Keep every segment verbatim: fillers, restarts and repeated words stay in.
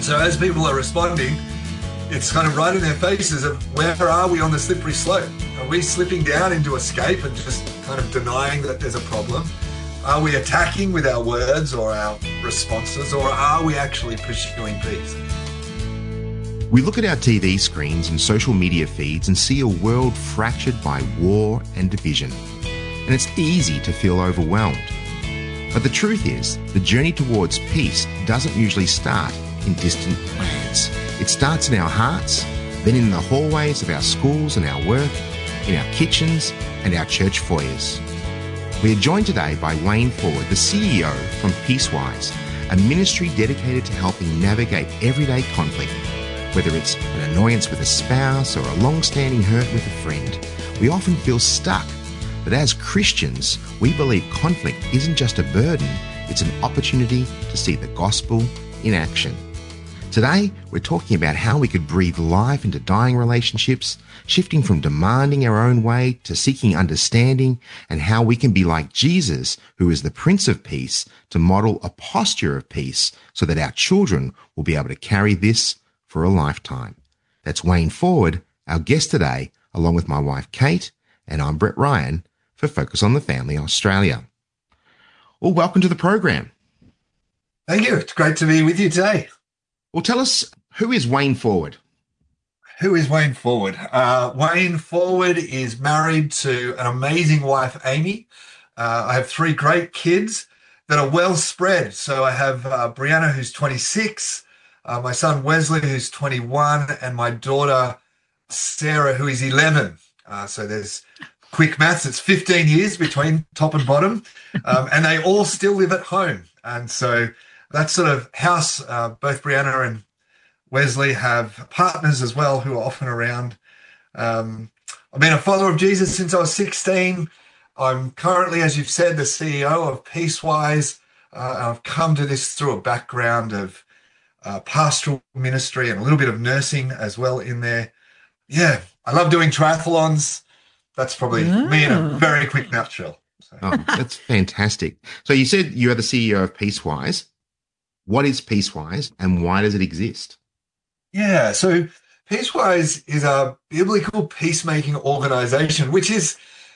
So as people are responding, it's kind of right in their faces of where are we on the slippery slope? Are we slipping down into escape and just kind of denying that there's a problem? Are we attacking with our words or our responses, or are we actually pursuing peace? We look at our T V screens and social media feeds and see a world fractured by war and division. And it's easy to feel overwhelmed. But the truth is, the journey towards peace doesn't usually start in distant lands. It starts in our hearts, then in the hallways of our schools and our work, in our kitchens and our church foyers. We are joined today by Wayne Ford, the C E O from Peacewise, a ministry dedicated to helping navigate everyday conflict. Whether it's an annoyance with a spouse or a long-standing hurt with a friend, we often feel stuck. But as Christians, we believe conflict isn't just a burden, it's an opportunity to see the gospel in action. Today, we're talking about how we could breathe life into dying relationships, shifting from demanding our own way to seeking understanding, and how we can be like Jesus, who is the Prince of Peace, to model a posture of peace so that our children will be able to carry this for a lifetime. That's Wayne Ford, our guest today, along with my wife Kate, and I'm Brett Ryan for Focus on the Family Australia. Well, welcome to the program. Thank you. It's great to be with you today. Well, tell us, who is Wayne Ford? Who is Wayne Ford? Uh, Wayne Ford is married to an amazing wife, Amy. Uh, I have three great kids that are well spread. So I have uh, Brianna, who's twenty-six, uh, my son Wesley, who's twenty-one, and my daughter Sarah, who is eleven. Uh, so there's quick maths. It's fifteen years between top and bottom, um, and they all still live at home. And so that sort of house, uh, both Brianna and Wesley have partners as well who are often around. Um, I've been a follower of Jesus since I was sixteen. I'm currently, as you've said, the C E O of Peacewise. Uh, I've come to this through a background of uh, pastoral ministry and a little bit of nursing as well in there. Yeah, I love doing triathlons. That's probably oh. me in a very quick nutshell. So. Oh, that's fantastic. So you said you are the C E O of Peacewise. What is Peacewise and why does it exist? Yeah, so Peacewise is a biblical peacemaking organization, which is,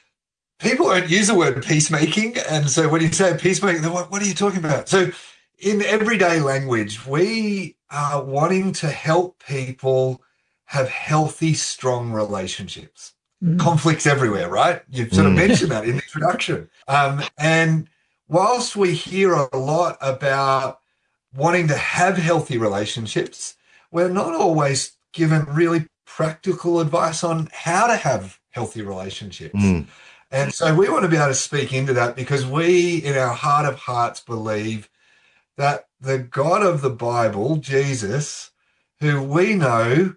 people don't use the word peacemaking. And so when you say peacemaking, they're like, what are you talking about? So in everyday language, we are wanting to help people have healthy, strong relationships. Mm. Conflicts everywhere, right? You've sort of mm. mentioned that in the introduction. Um, and whilst we hear a lot about wanting to have healthy relationships, we're not always given really practical advice on how to have healthy relationships. Mm. And so we want to be able to speak into that because we, in our heart of hearts, believe that the God of the Bible, Jesus, who we know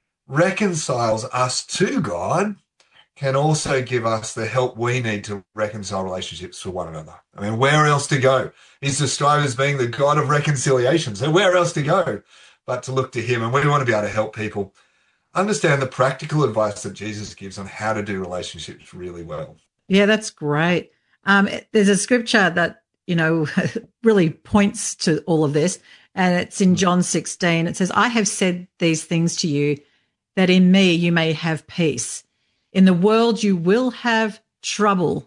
reconciles us to God, can also give us the help we need to reconcile relationships for one another. I mean, where else to go? He's described as being the God of reconciliation. So where else to go but to look to him? And we want to be able to help people understand the practical advice that Jesus gives on how to do relationships really well. Yeah, that's great. Um, there's a scripture that, you know, really points to all of this, and it's in John sixteen. It says, I have said these things to you that in me you may have peace. In the world you will have trouble,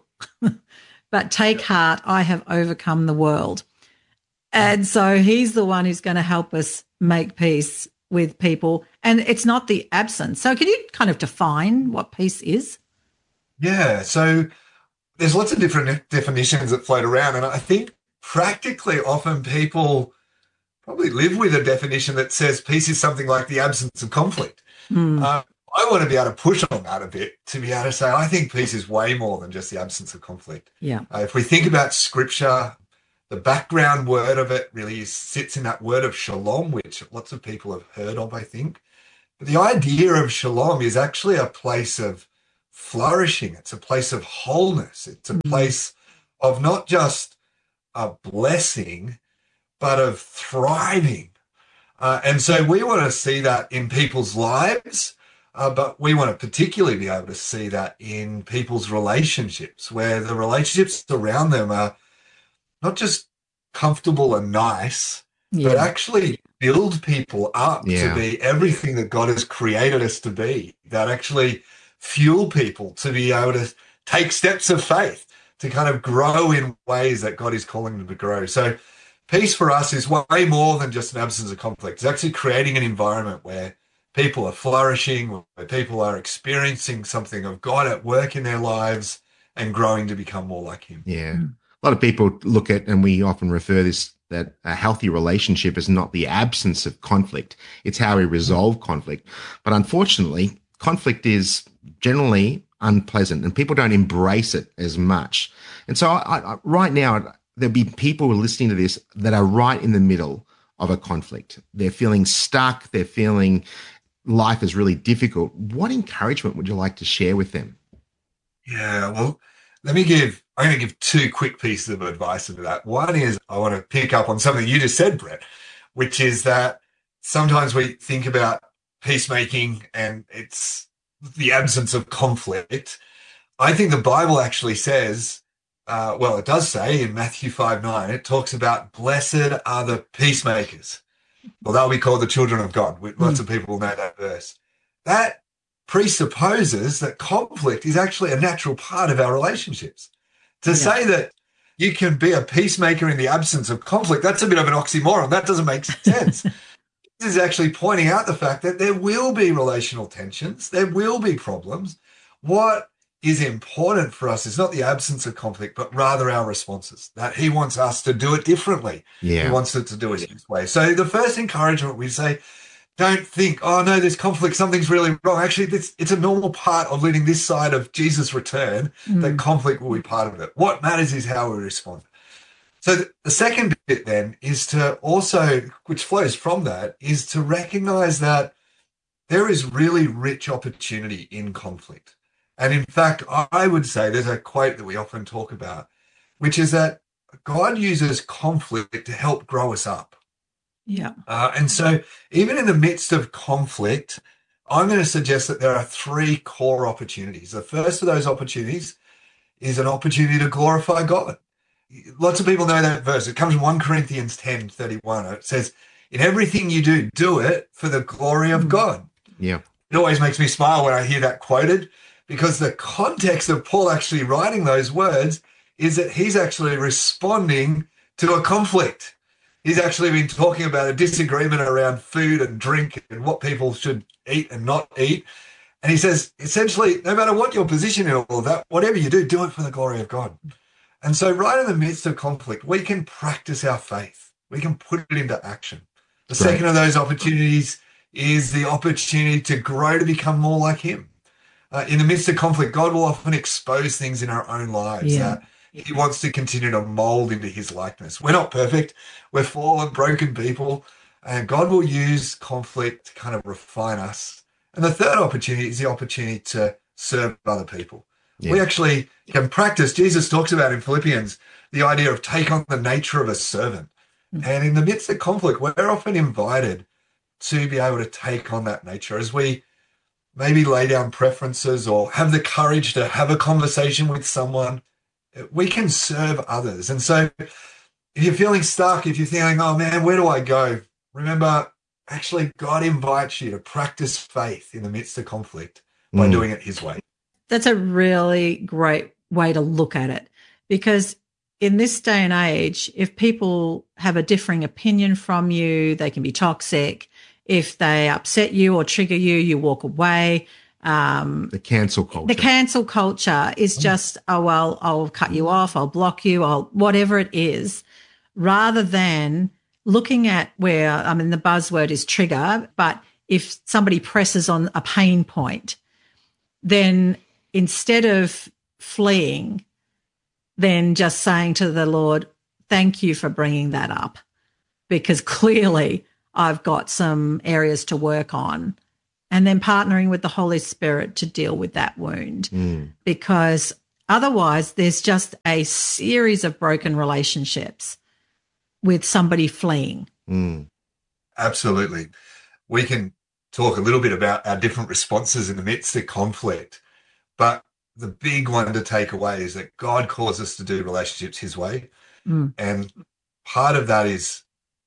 but take heart, I have overcome the world. And so he's the one who's going to help us make peace with people. And it's not the absence. So can you kind of define what peace is? Yeah, so there's lots of different definitions that float around. And I think practically often people probably live with a definition that says peace is something like the absence of conflict. Mm. Uh, I want to be able to push on that a bit to be able to say, I think peace is way more than just the absence of conflict. Yeah. Uh, if we think about scripture, the background word of it really sits in that word of shalom, which lots of people have heard of, I think. But the idea of shalom is actually a place of flourishing. It's a place of wholeness. It's a mm-hmm. place of not just a blessing, but of thriving. Uh, and so we want to see that in people's lives. Uh, but we want to particularly be able to see that in people's relationships, where the relationships around them are not just comfortable and nice, Yeah. but actually build people up Yeah. to be everything that God has created us to be, that actually fuel people to be able to take steps of faith, to kind of grow in ways that God is calling them to grow. So peace for us is way more than just an absence of conflict. It's actually creating an environment where people are flourishing, where people are experiencing something of God at work in their lives and growing to become more like him. Yeah. A lot of people look at, and we often refer this, that a healthy relationship is not the absence of conflict. It's how we resolve conflict. But unfortunately, conflict is generally unpleasant and people don't embrace it as much. And so I, I, right now, there'll be people listening to this that are right in the middle of a conflict. They're feeling stuck. They're feeling life is really difficult. What encouragement would you like to share with them? Yeah, well, let me give, I'm going to give two quick pieces of advice into that. One is I want to pick up on something you just said, Brett, which is that sometimes we think about peacemaking and it's the absence of conflict. I think the Bible actually says, uh, well, it does say in Matthew five nine, it talks about blessed are the peacemakers. Well, they'll be called the children of God. Lots mm. of people know that verse. That presupposes that conflict is actually a natural part of our relationships. To yeah. say that you can be a peacemaker in the absence of conflict, that's a bit of an oxymoron. That doesn't make sense. This is actually pointing out the fact that there will be relational tensions. There will be problems. What is important for us is not the absence of conflict, but rather our responses, that he wants us to do it differently. Yeah. He wants it to do it his way. So the first encouragement we say, don't think, oh, no, there's conflict, something's really wrong. Actually, it's, it's a normal part of living this side of Jesus' return, mm. that conflict will be part of it. What matters is how we respond. So the second bit then is to also, which flows from that, is to recognize that there is really rich opportunity in conflict. And in fact, I would say there's a quote that we often talk about, which is that God uses conflict to help grow us up. Yeah. Uh, and so even in the midst of conflict, I'm going to suggest that there are three core opportunities. The first of those opportunities is an opportunity to glorify God. Lots of people know that verse. It comes from First Corinthians ten thirty-one. It says, in everything you do, do it for the glory of God. Yeah. It always makes me smile when I hear that quoted, because the context of Paul actually writing those words is that he's actually responding to a conflict. He's actually been talking about a disagreement around food and drink and what people should eat and not eat. And he says, essentially, no matter what your position in all of that, whatever you do, do it for the glory of God. And so right in the midst of conflict, we can practice our faith. We can put it into action. The Right. second of those opportunities is the opportunity to grow to become more like him. Uh, in the midst of conflict, God will often expose things in our own lives Yeah. that he wants to continue to mold into his likeness. We're not perfect. We're fallen, broken people. And God will use conflict to kind of refine us. And the third opportunity is the opportunity to serve other people. Yeah. We actually can practice. Jesus talks about in Philippians the idea of take on the nature of a servant. Mm-hmm. And in the midst of conflict, we're often invited to be able to take on that nature as we maybe lay down preferences or have the courage to have a conversation with someone. We can serve others. And so if you're feeling stuck, if you're feeling, oh man, where do I go? Remember, actually, God invites you to practice faith in the midst of conflict by Mm. doing it his way. That's a really great way to look at it, because in this day and age, if people have a differing opinion from you, they can be toxic. If they upset you or trigger you, you walk away. Um, The cancel culture. the cancel culture is just, oh, well, I'll cut you off, I'll block you, I'll whatever it is, rather than looking at where, I mean, the buzzword is trigger, but if somebody presses on a pain point, then instead of fleeing, then just saying to the Lord, thank you for bringing that up, because clearly I've got some areas to work on. And then partnering with the Holy Spirit to deal with that wound, Mm. because otherwise there's just a series of broken relationships with somebody fleeing. Mm. Absolutely. We can talk a little bit about our different responses in the midst of conflict, but the big one to take away is that God calls us to do relationships his way. Mm. And part of that is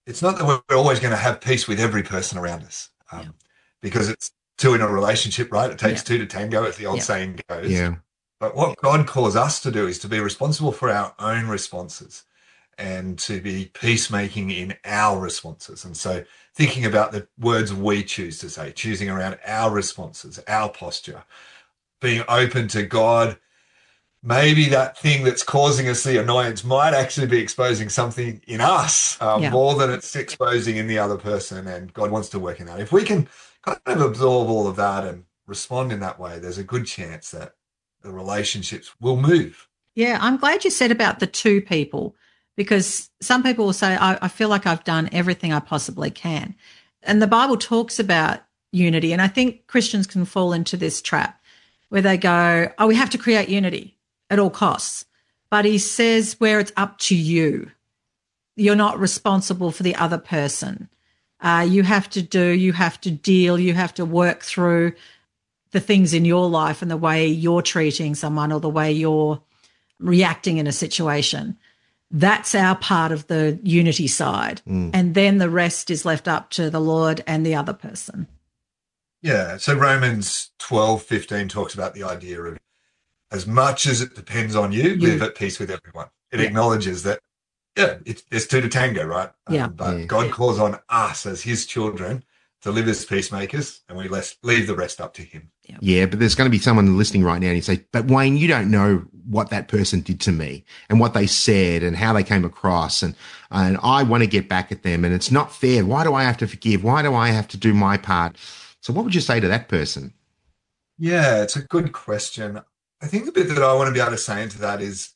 it's not that we're always going to have peace with every person around us, um, yeah. because it's two in a relationship, right? It takes yeah. two to tango, as the old yeah. saying goes. Yeah. But what God calls us to do is to be responsible for our own responses and to be peacemaking in our responses. And so thinking about the words we choose to say, choosing around our responses, our posture, being open to God. Maybe that thing that's causing us the annoyance might actually be exposing something in us uh, yeah. more than it's exposing in the other person. And God wants to work in that. If we can kind of absorb all of that and respond in that way, there's a good chance that the relationships will move. Yeah, I'm glad you said about the two people, because some people will say, I, I feel like I've done everything I possibly can. And the Bible talks about unity. And I think Christians can fall into this trap where they go, oh, we have to create unity at all costs. But he says where it's up to you. You're not responsible for the other person. Uh, you have to do, you have to deal, you have to work through the things in your life and the way you're treating someone or the way you're reacting in a situation. That's our part of the unity side. Mm. And then the rest is left up to the Lord and the other person. Yeah. So Romans twelve fifteen talks about the idea of as much as it depends on you, you. live at peace with everyone. It yeah. acknowledges that, yeah, it's, there's two to tango, right? Yeah. Um, but yeah. God calls on us as his children to live as peacemakers, and we leave the rest up to him. Yeah. yeah, but there's going to be someone listening right now and you say, but Wayne, you don't know what that person did to me and what they said and how they came across. And, and I want to get back at them and it's not fair. Why do I have to forgive? Why do I have to do my part? So what would you say to that person? Yeah, it's a good question. I think the bit that I want to be able to say into that is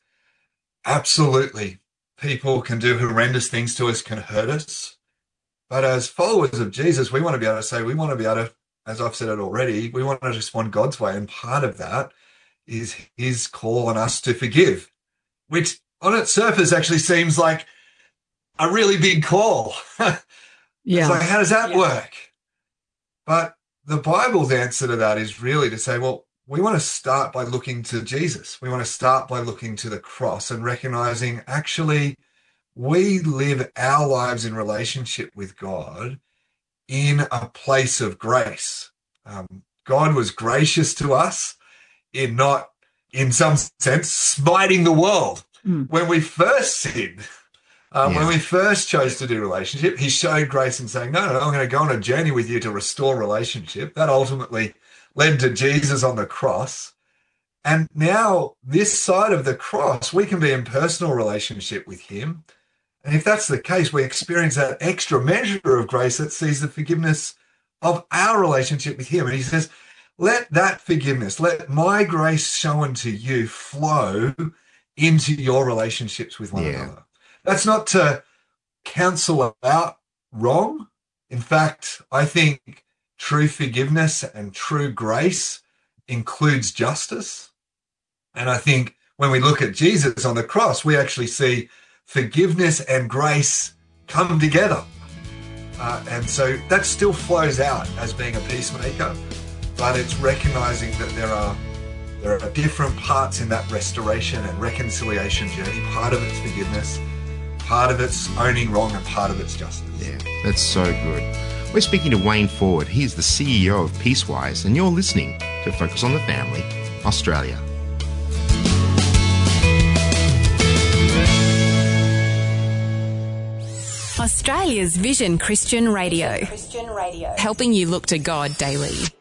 absolutely people can do horrendous things to us, can hurt us. But as followers of Jesus, we want to be able to say, we want to be able to, as I've said it already, we want to respond God's way. And part of that is his call on us to forgive, which on its surface actually seems like a really big call. yeah. It's like, how does that yeah. work? But the Bible's answer to that is really to say, well, we want to start by looking to Jesus. We want to start by looking to the cross and recognizing actually we live our lives in relationship with God in a place of grace. Um, God was gracious to us in not, in some sense, smiting the world. Mm. When we first sinned, um, yeah. when we first chose to do relationship, he showed grace in saying, no, no, I'm going to go on a journey with you to restore relationship. That ultimately led to Jesus on the cross. And now this side of the cross, we can be in personal relationship with him. And if that's the case, we experience that extra measure of grace that sees the forgiveness of our relationship with him. And he says, let that forgiveness, let my grace shown to you flow into your relationships with one yeah. another. That's not to cancel out wrong. In fact, I think true forgiveness and true grace includes justice. And I think when we look at Jesus on the cross, we actually see forgiveness and grace come together. Uh, and so that still flows out as being a peacemaker, but it's recognizing that there are there are different parts in that restoration and reconciliation journey. Part of it's forgiveness, part of it's owning wrong, and part of it's justice. Yeah, that's so good. We're speaking to Wayne Ford. He's the C E O of Peacewise, and you're listening to Focus on the Family, Australia. Australia's Vision Christian Radio. Christian Radio. Helping you look to God daily.